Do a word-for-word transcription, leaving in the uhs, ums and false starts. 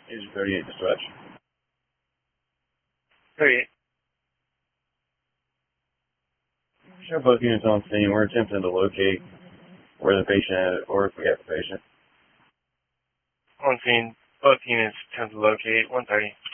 Is thirty-eight dispatch. thirty-eight. Show both units on scene. We're attempting to locate where the patient is, or if we have the patient. On scene, both units attempt to locate one thirty.